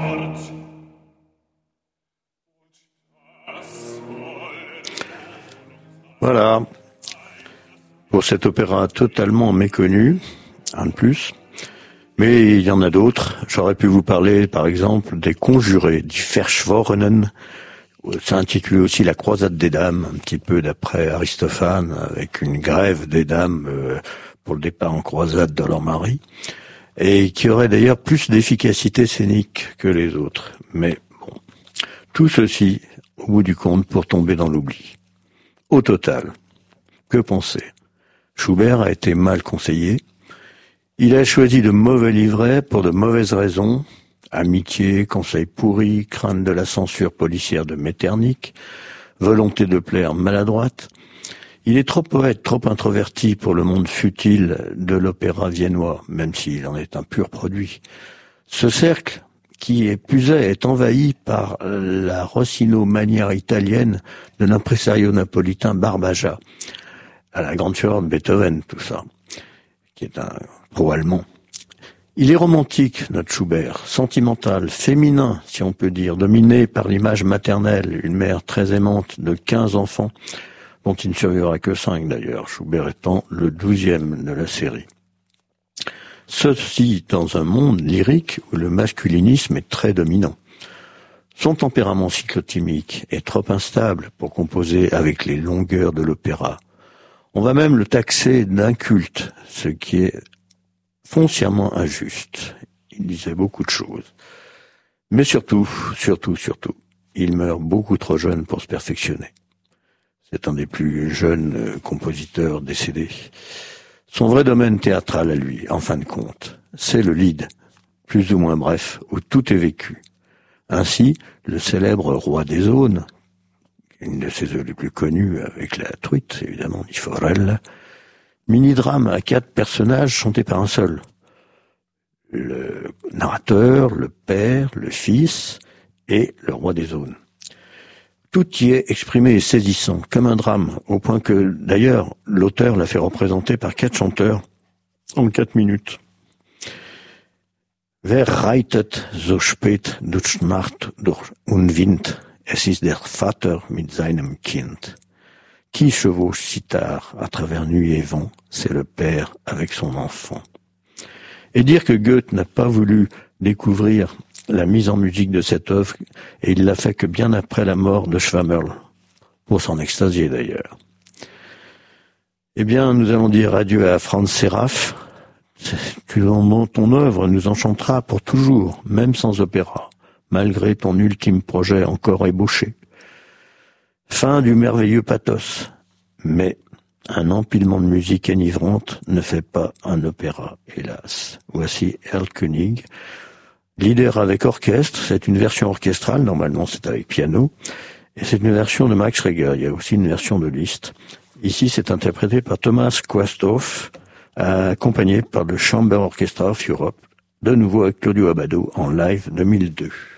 Voilà, pour cet opéra totalement méconnu, un de plus, mais il y en a d'autres. J'aurais pu vous parler, par exemple, des Conjurés, du Verschworenen. Ça intitule aussi La Croisade des Dames, un petit peu d'après Aristophane, avec une grève des dames pour le départ en croisade de leur mari, et qui aurait d'ailleurs plus d'efficacité scénique que les autres. Mais bon, tout ceci, au bout du compte, pour tomber dans l'oubli. Au total, que penser? Schubert a été mal conseillé. Il a choisi de mauvais livrets pour de mauvaises raisons. Amitié, conseils pourris, crainte de la censure policière de Metternich, volonté de plaire maladroite. Il est trop poète, trop introverti pour le monde futile de l'opéra viennois, même s'il en est un pur produit. Ce cercle, qui est plus est envahi par la Rossino-manière italienne de l'impresario napolitain Barbaja, à la grande fureur de Beethoven, tout ça, qui est un pro-allemand. Il est romantique, notre Schubert, sentimental, féminin, si on peut dire, dominé par l'image maternelle, une mère très aimante de 15 enfants, dont il ne survivra que 5 d'ailleurs, Schubert étant le 12e de la série. Ceci dans un monde lyrique où le masculinisme est très dominant. Son tempérament cyclotimique est trop instable pour composer avec les longueurs de l'opéra. On va même le taxer d'inculte, ce qui est foncièrement injuste. Il disait beaucoup de choses. Mais surtout, il meurt beaucoup trop jeune pour se perfectionner. C'est un des plus jeunes compositeurs décédés. Son vrai domaine théâtral à lui, en fin de compte, c'est le Lied, plus ou moins bref, où tout est vécu. Ainsi, le célèbre Roi des Aunes, une de ses œuvres les plus connues avec la truite, évidemment, di Forella, mini-drame à 4 personnages chantés par un seul. Le narrateur, le père, le fils et le Roi des Aunes. Tout y est exprimé et saisissant, comme un drame, au point que, d'ailleurs, l'auteur l'a fait représenter par 4 chanteurs en 4 minutes. Wer reitet so spät durch Nacht durch Unwind? Es ist der Vater mit seinem Kind. Qui chevauche si tard à travers nuit et vent? C'est le père avec son enfant. Et dire que Goethe n'a pas voulu découvrir la mise en musique de cette œuvre, et il l'a fait que bien après la mort de Schwammerl, pour s'en extasier d'ailleurs. Eh bien, nous allons dire adieu à Franz Seraph. Ton œuvre nous enchantera pour toujours, même sans opéra, malgré ton ultime projet encore ébauché. Fin du merveilleux pathos, mais un empilement de musique enivrante ne fait pas un opéra, hélas. Voici Erlkönig, leader avec orchestre, c'est une version orchestrale, normalement c'est avec piano, et c'est une version de Max Reger, il y a aussi une version de Liszt. Ici c'est interprété par Thomas Quasthoff, accompagné par le Chamber Orchestra of Europe, de nouveau avec Claudio Abbado en live 2002.